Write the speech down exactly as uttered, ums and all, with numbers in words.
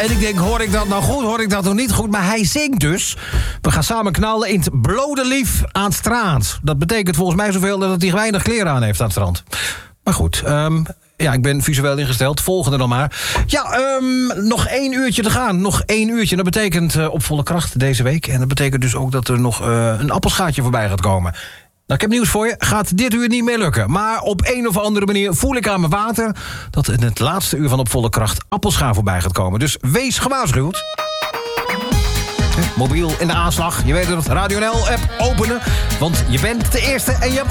En ik denk, hoor ik dat nou goed, hoor ik dat nog niet goed? Maar hij zingt dus. We gaan samen knallen in het blode lief aan het strand. Dat betekent volgens mij zoveel dat hij weinig kleren aan heeft aan het strand. Maar goed, um, ja, ik ben visueel ingesteld. Volgende dan maar. Ja, um, nog één uurtje te gaan. Nog één uurtje. Dat betekent uh, op volle kracht deze week. En dat betekent dus ook dat er nog uh, een appelschaatje voorbij gaat komen. Nou, ik heb nieuws voor je. Gaat dit uur niet meer lukken. Maar op een of andere manier voel ik aan mijn water dat in het laatste uur van Op Volle Kracht appelscha voorbij gaat komen. Dus wees gewaarschuwd. Mobiel in de aanslag. Je weet het, Radio N L-app openen. Want je bent de eerste en je